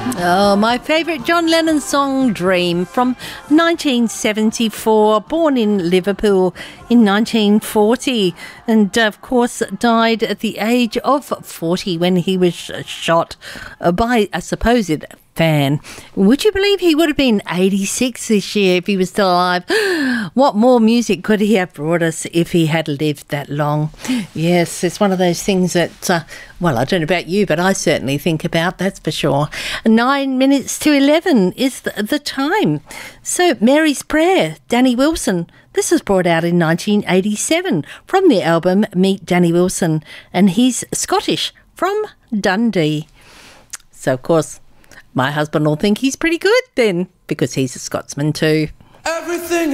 Oh, my favourite John Lennon song, Dream, from 1974, born in Liverpool in 1940, and of course died at the age of 40 when he was shot by a supposed fan. Would you believe he would have been 86 this year if he was still alive? What more music could he have brought us if he had lived that long? Yes, it's one of those things that, well, I don't know about you, but I certainly think about, that's for sure. 9 minutes to 11 is the time. So, Mary's Prayer, Danny Wilson. This was brought out in 1987 from the album Meet Danny Wilson, and he's Scottish from Dundee. So, of course, my husband will think he's pretty good then, because he's a Scotsman too. Everything